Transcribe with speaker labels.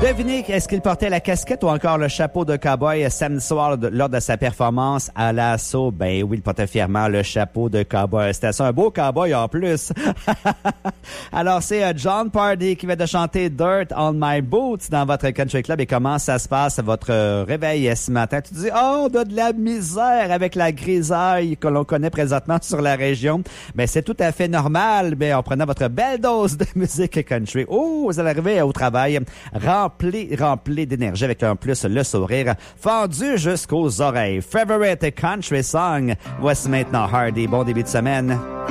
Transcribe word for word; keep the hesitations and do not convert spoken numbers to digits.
Speaker 1: Devinez, est-ce qu'il portait la casquette ou encore le chapeau de cow-boy samedi soir lors de sa performance à l'assaut? Ben oui, il portait fièrement le chapeau de cow-boy. C'était ça, un beau cow-boy en plus. Alors, c'est euh, Jon Pardi qui vient de chanter Dirt on My Boots dans votre Country Club. Et comment ça se passe, votre euh, réveil ce matin? Tu te dis, oh, on a de la misère avec la grisaille que l'on connaît présentement sur la région. Ben, c'est tout à fait normal, mais en prenant votre belle dose de musique country. Oh, vous allez arriver au travail rempli, rempli d'énergie avec en plus le sourire fendu jusqu'aux oreilles. Favorite country song. Voici maintenant Hardy. Bon début de semaine.